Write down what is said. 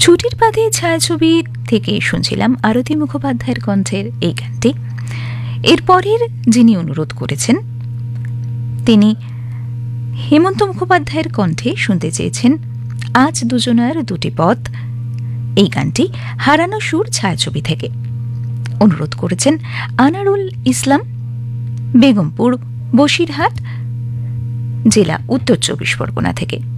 ছুটির বাদে ছায়াছবি থেকে শুনছিলাম আরতি মুখোপাধ্যায়ের কণ্ঠের এই গানটি। এরপরের যিনি অনুরোধ করেছেন তিনি হেমন্ত মুখোপাধ্যায়ের কণ্ঠে শুনতে চেয়েছেন আজ দুজনার দুটি পথ, এই গানটি হারানো সুর ছায়াছবি থেকে। অনুরোধ করেছেন আনারুল ইসলাম, বেগমপুর, বসিরহাট জেলা, উত্তর 24 পরগনা থেকে।